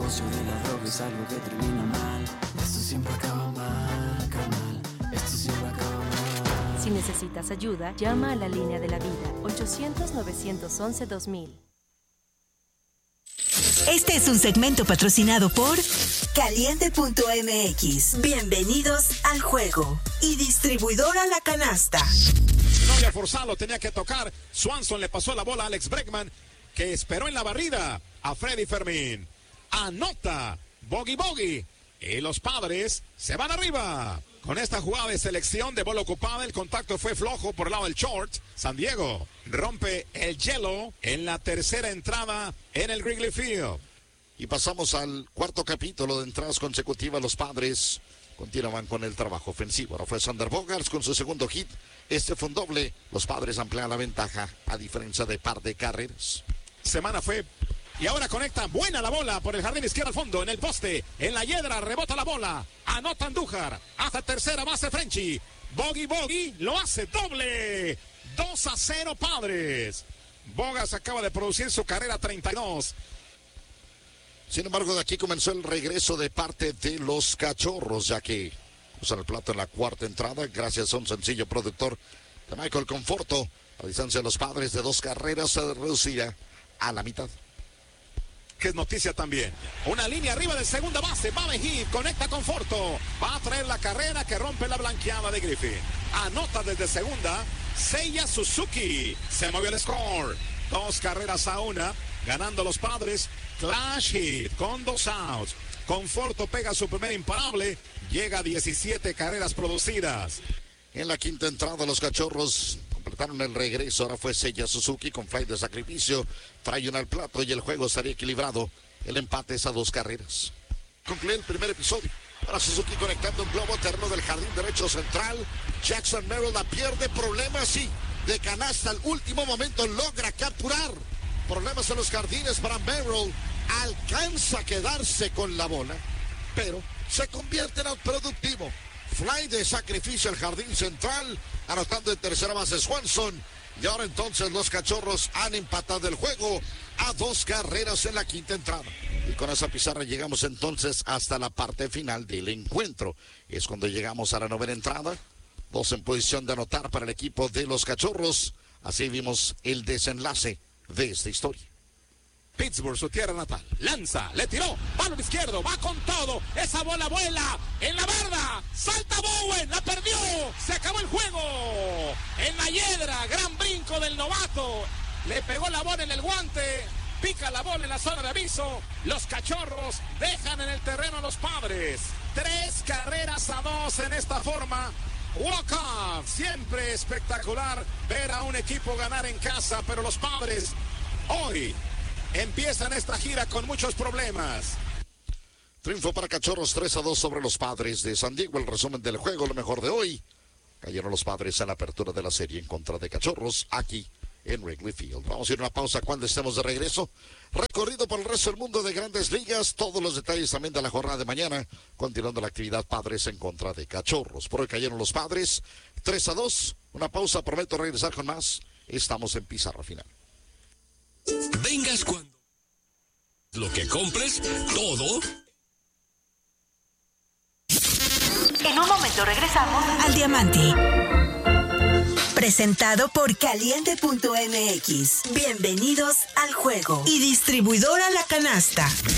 negocio de la droga es algo que termina mal. Esto siempre acaba mal, carnal. Esto siempre acaba mal. Si necesitas ayuda, llama a la línea de la vida, 800-911-2000. Este es un segmento patrocinado por Caliente.mx. Bienvenidos al juego. Y distribuidora La Canasta. No había forzado, tenía que tocar. Swanson le pasó la bola a Alex Bregman, que esperó en la barrida a Freddy Fermín. Anota Bogey. Y los Padres se van arriba. Con esta jugada de selección de bola ocupada, el contacto fue flojo por el lado del short. San Diego rompe el hielo en la tercera entrada en el Wrigley Field. Y pasamos al cuarto capítulo de entradas consecutivas. Los Padres continuaban con el trabajo ofensivo. Ahora fue Sander Bogaerts con su segundo hit. Este fue un doble. Los Padres amplían la ventaja a diferencia de par de carreras. Semana fue... Y ahora conecta buena la bola por el jardín izquierdo al fondo, en el poste, en la hiedra, rebota la bola, anota Andújar, hasta tercera base Frenchy, Bogey, lo hace doble, 2-0 Padres. Bogas acaba de producir su carrera 32. Sin embargo, de aquí comenzó el regreso de parte de los Cachorros, ya que usan el plato en la cuarta entrada, gracias a un sencillo productor de Michael Conforto. La distancia de los Padres de 2 carreras se reducía a la mitad. Que es noticia también. Una línea arriba de segunda base. Va Mejía, conecta Conforto. Va a traer la carrera que rompe la blanqueada de Griffin. Anota desde segunda. Seiya Suzuki. Se movió el score. 2 carreras a 1. Ganando los Padres. Clash hit con 2 outs. Conforto pega su primer imparable. Llega a 17 carreras producidas. En la quinta entrada los Cachorros completaron el regreso. Ahora fue Seiya Suzuki con fly de sacrificio. Trae una al plato y el juego estaría equilibrado. El empate es a 2 carreras. Concluye el primer episodio. Para Suzuki conectando un globo terreno del jardín derecho central. Jackson Merrill la pierde. Problemas, sí. De canasta al último momento logra capturar. Problemas en los jardines para Merrill. Alcanza a quedarse con la bola. Pero se convierte en el productivo. Fly de sacrificio al jardín central, anotando en tercera base Swanson. Y ahora entonces los Cachorros han empatado el juego a 2 carreras en la quinta entrada. Y con esa pizarra llegamos entonces hasta la parte final del encuentro. Es cuando llegamos a la novena entrada. 2 en posición de anotar para el equipo de los Cachorros. Así vimos el desenlace de esta historia. Pittsburgh, su tierra natal, lanza, le tiró, palo izquierdo, va con todo, esa bola vuela, en la barda, salta Bowen, la perdió, se acabó el juego, en la hiedra, gran brinco del novato, le pegó la bola en el guante, pica la bola en la zona de aviso, los Cachorros dejan en el terreno a los Padres, 3 carreras a 2 en esta forma. Walk-off, siempre espectacular ver a un equipo ganar en casa, pero los Padres hoy empiezan esta gira con muchos problemas. Triunfo para Cachorros 3-2 sobre los Padres de San Diego. El resumen del juego, lo mejor de hoy. Cayeron los Padres en la apertura de la serie en contra de Cachorros aquí en Wrigley Field. Vamos a ir a una pausa cuando estemos de regreso. Recorrido por el resto del mundo de Grandes Ligas. Todos los detalles también de la jornada de mañana. Continuando la actividad Padres en contra de Cachorros. Por hoy cayeron los Padres 3-2. Una pausa, prometo regresar con más. Estamos en pizarra final. Vengas cuando lo que compres, todo. En un momento regresamos al Diamante. Presentado por Caliente.mx. Bienvenidos al juego. Y distribuidora La Canasta.